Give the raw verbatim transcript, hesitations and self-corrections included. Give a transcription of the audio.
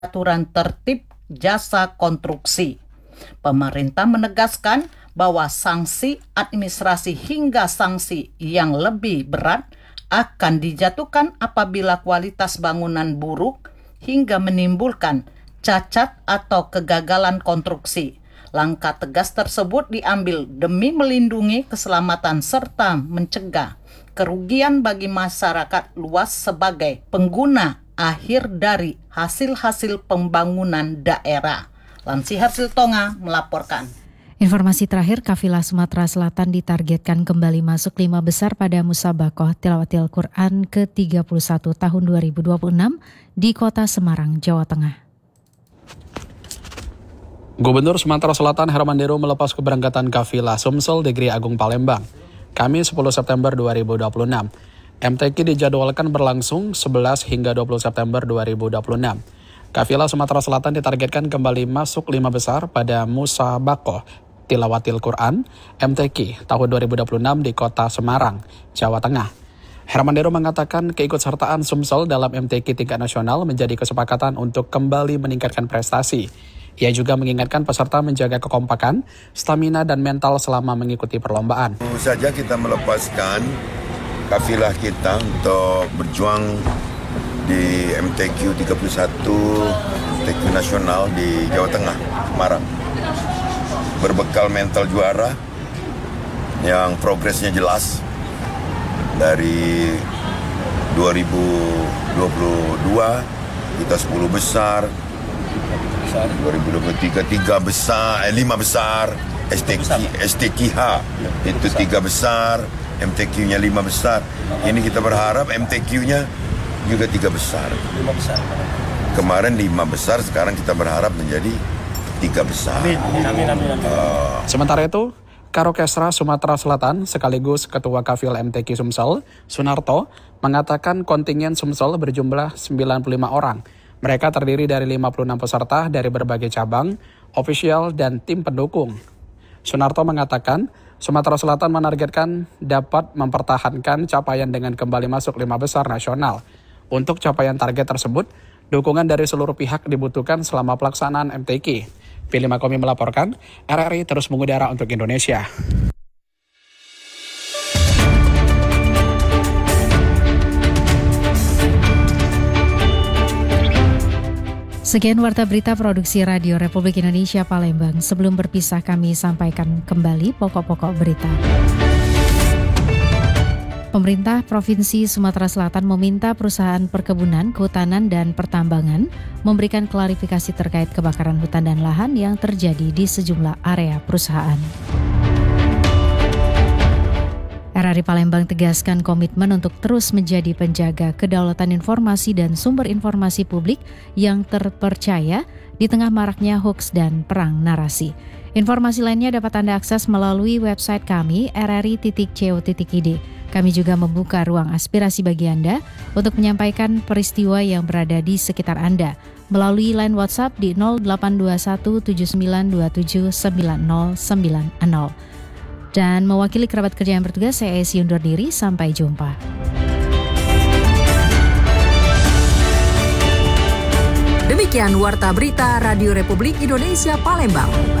aturan tertib jasa konstruksi. Pemerintah menegaskan bahwa sanksi administrasi hingga sanksi yang lebih berat akan dijatuhkan apabila kualitas bangunan buruk hingga menimbulkan cacat atau kegagalan konstruksi. Langkah tegas tersebut diambil demi melindungi keselamatan serta mencegah kerugian bagi masyarakat luas sebagai pengguna akhir dari hasil-hasil pembangunan daerah. Lansihar Siltonga melaporkan. Informasi terakhir, kafilah Sumatera Selatan ditargetkan kembali masuk lima besar pada Musabaqah Tilawatil Quran ke tiga puluh satu tahun dua ribu dua puluh enam di Kota Semarang, Jawa Tengah. Gubernur Sumatera Selatan Herman Deru melepas keberangkatan kafilah Sumsel Negeri Agung Palembang, Kamis sepuluh September dua ribu dua puluh enam. M T Q dijadwalkan berlangsung sebelas hingga dua puluh September dua ribu dua puluh enam. Kafilah Sumatera Selatan ditargetkan kembali masuk lima besar pada Musabaqah Tilawatil Quran M T Q tahun dua ribu dua puluh enam di Kota Semarang, Jawa Tengah. Herman Deru mengatakan keikutsertaan Sumsel dalam M T Q tingkat nasional menjadi kesepakatan untuk kembali meningkatkan prestasi. Ia juga mengingatkan peserta menjaga kekompakan, stamina dan mental selama mengikuti perlombaan. Tentu saja kita melepaskan kafilah kita untuk berjuang di M T Q tiga puluh satu M T Q nasional di Jawa Tengah, Semarang. Berbekal mental juara yang progresnya jelas dari dua ribu dua puluh dua kita sepuluh besar, dua ribu dua puluh tiga tiga besar, eh, lima besar, S T Q, S T Q H itu tiga besar, M T Q-nya lima besar. Ini kita berharap M T Q-nya juga tiga besar. Lima besar. Kemarin lima besar, sekarang kita berharap menjadi tiga besar. Amin, amin, amin, amin. Uh, Sementara itu, Karokesra Sumatera Selatan sekaligus Ketua Kafil M T Q Sumsel, Sunarto, mengatakan kontingen Sumsel berjumlah sembilan puluh lima orang. Mereka terdiri dari lima puluh enam peserta dari berbagai cabang, ofisial, dan tim pendukung. Sunarto mengatakan, Sumatera Selatan menargetkan dapat mempertahankan capaian dengan kembali masuk lima besar nasional. Untuk capaian target tersebut, dukungan dari seluruh pihak dibutuhkan selama pelaksanaan M T Q. Pilih Makomi melaporkan, R R I terus mengudara untuk Indonesia. Sekian warta berita produksi Radio Republik Indonesia Palembang. Sebelum berpisah kami sampaikan kembali pokok-pokok berita. Pemerintah Provinsi Sumatera Selatan meminta perusahaan perkebunan, kehutanan, dan pertambangan memberikan klarifikasi terkait kebakaran hutan dan lahan yang terjadi di sejumlah area perusahaan. R R I Palembang tegaskan komitmen untuk terus menjadi penjaga kedaulatan informasi dan sumber informasi publik yang terpercaya di tengah maraknya hoaks dan perang narasi. Informasi lainnya dapat Anda akses melalui website kami r r i titik co titik i d. Kami juga membuka ruang aspirasi bagi Anda untuk menyampaikan peristiwa yang berada di sekitar Anda melalui line WhatsApp di nol delapan dua satu tujuh sembilan dua tujuh sembilan nol sembilan nol. Dan mewakili kerabat kerja yang bertugas, saya Esi undur diri. Sampai jumpa. Demikian Warta Berita Radio Republik Indonesia Palembang.